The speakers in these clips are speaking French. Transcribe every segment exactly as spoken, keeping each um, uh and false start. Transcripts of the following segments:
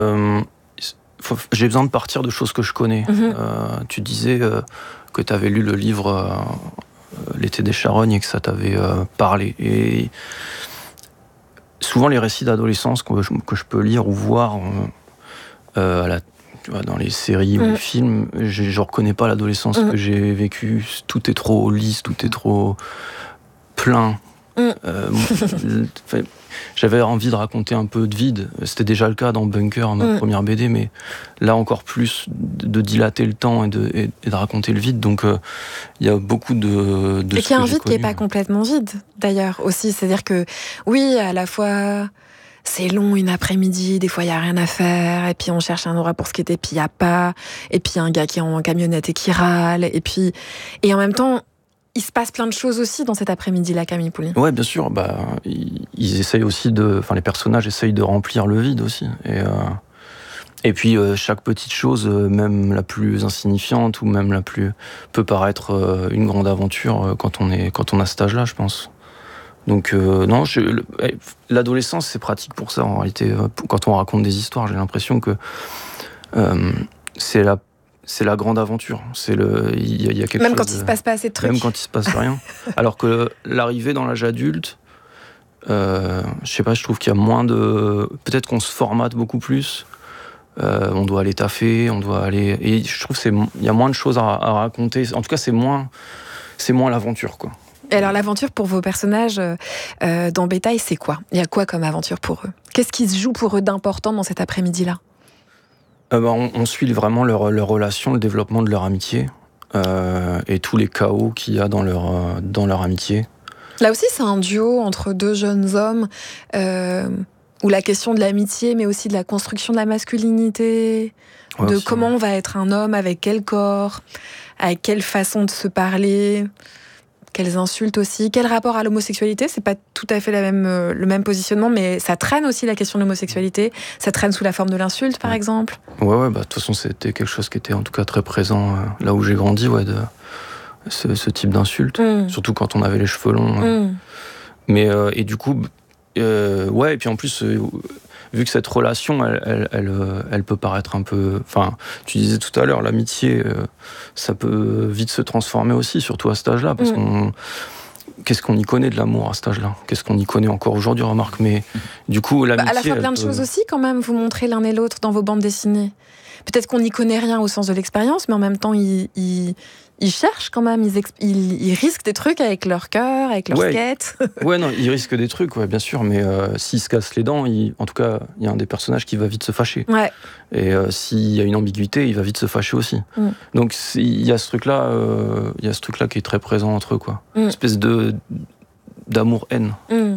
euh, faut, j'ai besoin de partir de choses que je connais. Mmh. Euh, tu disais euh, que tu avais lu le livre euh, L'été des charognes et que ça t'avait euh, parlé. Et souvent, les récits d'adolescence que je, que je peux lire ou voir euh, à la, tu vois, dans les séries mmh. ou les films, je ne reconnais pas l'adolescence mmh. que j'ai vécue. Tout est trop lisse, tout est trop plein. Mmh. Euh, j'avais envie de raconter un peu de vide. C'était déjà le cas dans Bunker, ma mmh. première B D, mais là encore plus de, de dilater le temps et de, et, et de raconter le vide. Donc il euh, y a beaucoup de... de et qu'il y a un vide qui n'est pas complètement vide, d'ailleurs, aussi. C'est-à-dire que, oui, à la fois... c'est long une après-midi, des fois il n'y a rien à faire, et puis on cherche un endroit pour skater, puis il n'y a pas, et puis il y a un gars qui est en camionnette et qui râle, et puis... Et en même temps, il se passe plein de choses aussi dans cet après-midi-là, Camille Pouli. Ouais, bien sûr. Bah, ils, ils essayent aussi de... Enfin, les personnages essayent de remplir le vide aussi. Et, euh, et puis, euh, chaque petite chose, euh, même la plus insignifiante, ou même la plus... peut paraître euh, une grande aventure euh, quand, on est, quand on a cet âge-là, je pense. Donc, euh, non, je, le, l'adolescence, c'est pratique pour ça, en réalité. Quand on raconte des histoires, j'ai l'impression que euh, c'est la, c'est la grande aventure. C'est le, il y a, il y a quelque même chose quand il de, se passe pas assez de trucs. Même quand il se passe rien. Alors que l'arrivée dans l'âge adulte, euh, je sais pas, je trouve qu'il y a moins de... Peut-être qu'on se formate beaucoup plus. Euh, on doit aller taffer, on doit aller... Et je trouve qu'il y a moins de choses à, à raconter. En tout cas, c'est moins, c'est moins l'aventure, quoi. Et alors l'aventure pour vos personnages euh, dans Bétail, c'est quoi ? Il y a quoi comme aventure pour eux ? Qu'est-ce qui se joue pour eux d'important dans cet après-midi-là ? euh, bah, on, on suit vraiment leur, leur relation, le développement de leur amitié euh, et tous les chaos qu'il y a dans leur, euh, dans leur amitié. Là aussi, c'est un duo entre deux jeunes hommes euh, où la question de l'amitié, mais aussi de la construction de la masculinité, ouais, de aussi, comment ouais. on va être un homme, avec quel corps, avec quelle façon de se parler... Quelles insultes aussi, quel rapport à l'homosexualité, c'est pas tout à fait la même, euh, le même positionnement, mais ça traîne aussi la question de l'homosexualité, ça traîne sous la forme de l'insulte par ouais. exemple. Ouais, ouais, bah de toute façon c'était quelque chose qui était en tout cas très présent euh, là où j'ai grandi, ouais, de ce, ce type d'insulte, mmh. surtout quand on avait les cheveux longs. Euh. Mmh. Mais euh, et du coup, euh, ouais, et puis en plus. Euh, vu que cette relation, elle, elle, elle, elle peut paraître un peu... Enfin, tu disais tout à l'heure, l'amitié, ça peut vite se transformer aussi, surtout à cet âge-là, parce mmh. qu'on... Qu'est-ce qu'on y connaît de l'amour à cet âge-là ? Qu'est-ce qu'on y connaît encore aujourd'hui, remarque ? Mais du coup, l'amitié... Bah à la fois plein de peut... choses aussi, quand même, vous montrez l'un et l'autre dans vos bandes dessinées. Peut-être qu'on n'y connaît rien au sens de l'expérience, mais en même temps, ils... ils... Ils cherchent quand même, ils, exp... ils, ils risquent des trucs avec leur cœur, avec leur ouais. skate. Ouais, non, ils risquent des trucs, ouais, bien sûr, mais euh, s'ils se cassent les dents, il... en tout cas, il y a un des personnages qui va vite se fâcher. Ouais. Et euh, s'il y a une ambiguïté, il va vite se fâcher aussi. Mm. Donc il y a ce truc-là, euh, il y a ce truc-là qui est très présent entre eux, quoi. Mm. Une espèce de d'amour-haine. Mm.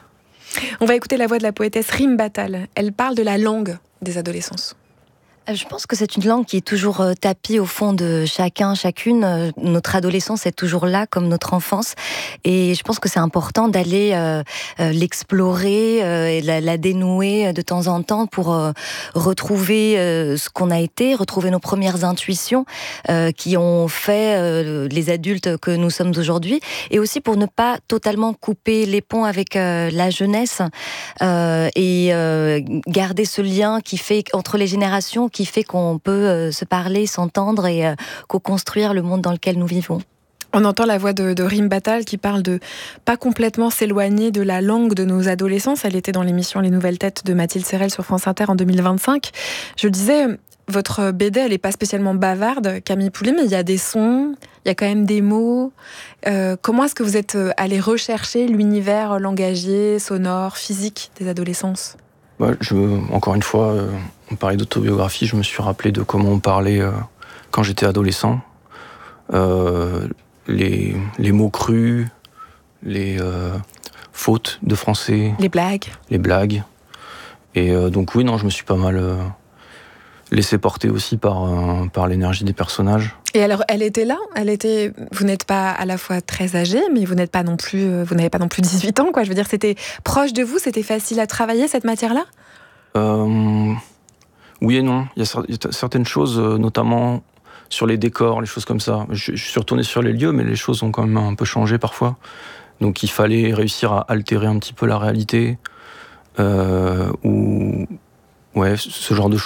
On va écouter la voix de la poétesse Rim Battal. Elle parle de la langue des adolescences. Je pense que c'est une langue qui est toujours euh, tapie au fond de chacun, chacune. Euh, notre adolescence est toujours là, comme notre enfance. Et je pense que c'est important d'aller euh, euh, l'explorer euh, et la, la dénouer de temps en temps pour euh, retrouver euh, ce qu'on a été, retrouver nos premières intuitions euh, qui ont fait euh, les adultes que nous sommes aujourd'hui. Et aussi pour ne pas totalement couper les ponts avec euh, la jeunesse euh, et euh, garder ce lien qui fait entre les générations, qui fait qu'on peut euh, se parler, s'entendre et euh, co-construire le monde dans lequel nous vivons. On entend la voix de, de Rim Battal qui parle de pas complètement s'éloigner de la langue de nos adolescences. Elle était dans l'émission Les Nouvelles Têtes de Mathilde Serrel sur France Inter en deux mille vingt-cinq. Je le disais, votre B D, elle n'est pas spécialement bavarde, Camille Pouli, mais il y a des sons, il y a quand même des mots. Euh, comment est-ce que vous êtes allé rechercher l'univers langagier, sonore, physique des adolescences ? Bah, je, encore une fois, euh, on parlait d'autobiographie, je me suis rappelé de comment on parlait euh, quand j'étais adolescent. Euh, les, les mots crus, les euh, fautes de français. Les blagues. Les blagues. Et euh, donc oui, non, je me suis pas mal euh, laissé porter aussi par, euh, par l'énergie des personnages. Et alors, elle était là, elle était. Vous n'êtes pas à la fois très âgé, mais vous n'êtes pas non plus, vous n'avez pas non plus dix-huit ans, quoi. Je veux dire, c'était proche de vous, c'était facile à travailler cette matière-là. Euh, oui et non. Il y a certaines choses, notamment sur les décors, les choses comme ça. Je, je suis retourné sur les lieux, mais les choses ont quand même un peu changé parfois. Donc, il fallait réussir à altérer un petit peu la réalité, euh, ou Ouais, ce genre de